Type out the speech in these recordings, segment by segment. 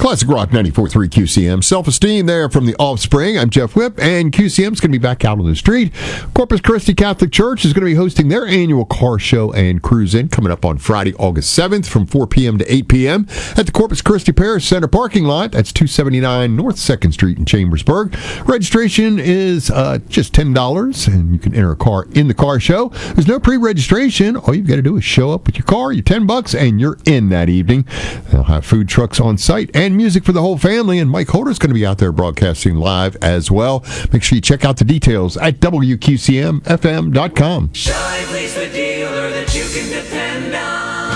Classic Rock 94.3 QCM. Self-Esteem there from The Offspring. I'm Jeff Whipp, and QCM's going to be back out on the street. Corpus Christi Catholic Church is going to be hosting their annual car show and cruise-in coming up on Friday, August 7th from 4 p.m. to 8 p.m. at the Corpus Christi Parish Center parking lot. That's 279 North 2nd Street in Chambersburg. Registration is just $10, and you can enter a car in the car show. There's no pre-registration. All you've got to do is show up with your car, your $10, and you're in that evening. They'll have food trucks on site and music for the whole family, and Mike Holder's going to be out there broadcasting live as well. Make sure you check out the details at WQCMFM.com. Shively's the dealer that you can depend on.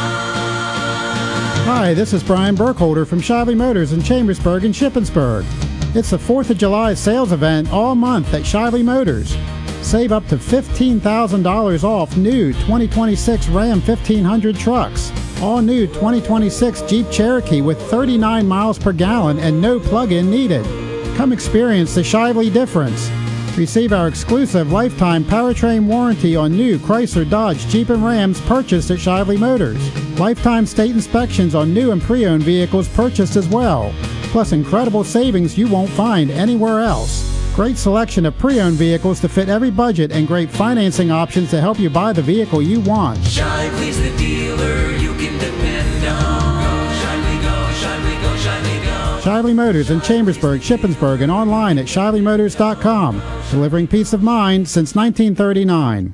Hi, this is Brian Burkholder from Shively Motors in Chambersburg and Shippensburg. It's the 4th of July sales event all month at Shively Motors. Save up to $15,000 off new 2026 Ram 1500 trucks. All new 2026 Jeep Cherokee with 39 miles per gallon and no plug-in needed. Come experience the Shively difference. Receive our exclusive lifetime powertrain warranty on new Chrysler, Dodge, Jeep, and Rams purchased at Shively Motors. Lifetime state inspections on new and pre-owned vehicles purchased as well. Plus incredible savings you won't find anywhere else. Great selection of pre-owned vehicles to fit every budget and great financing options to help you buy the vehicle you want. Shively's the dealer you can depend on. Go Shively, go Shively, go Shively, go. Shively Motors in Chambersburg, Shippensburg, and online at ShivelyMotors.com. Delivering peace of mind since 1939.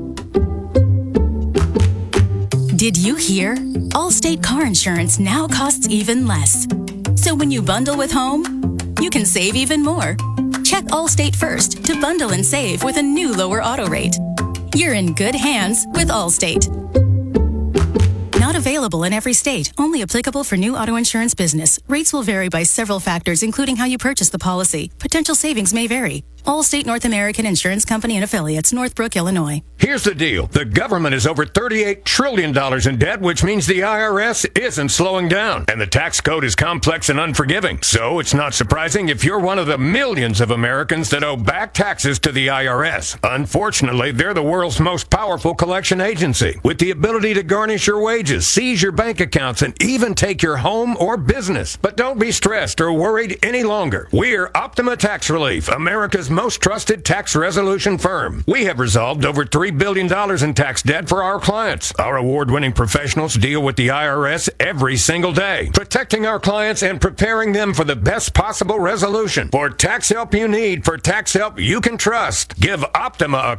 Did you hear? Allstate car insurance now costs even less. So when you bundle with home, you can save even more. Check Allstate first to bundle and save with a new lower auto rate. You're in good hands with Allstate. Not available in every state. Only applicable for new auto insurance business. Rates will vary by several factors, including how you purchase the policy. Potential savings may vary. Allstate North American Insurance Company and Affiliates, Northbrook, Illinois. Here's the deal. The government is over $38 trillion in debt, which means the IRS isn't slowing down. And the tax code is complex and unforgiving. So it's not surprising if you're one of the millions of Americans that owe back taxes to the IRS. Unfortunately, they're the world's most powerful collection agency, with the ability to garnish your wages, seize your bank accounts, and even take your home or business. But don't be stressed or worried any longer. We're Optima Tax Relief, America's most trusted tax resolution firm. We have resolved over $3 billion in tax debt for our clients. Our award-winning professionals deal with the IRS every single day, protecting our clients and preparing them for the best possible resolution. For tax help you need, for tax help you can trust, give Optima a